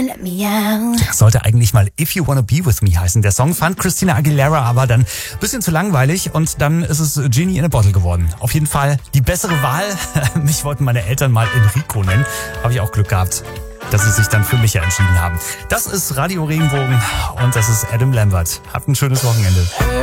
let me out. Sollte eigentlich mal If You Wanna Be With Me heißen. Der Song fand Christina Aguilera aber dann ein bisschen zu langweilig und dann ist es Genie in a Bottle geworden. Auf jeden Fall die bessere Wahl. Mich wollten meine Eltern mal Enrico nennen. Habe ich auch Glück gehabt, dass sie sich dann für mich entschieden haben. Das ist Radio Regenbogen und das ist Adam Lambert. Habt ein schönes Wochenende.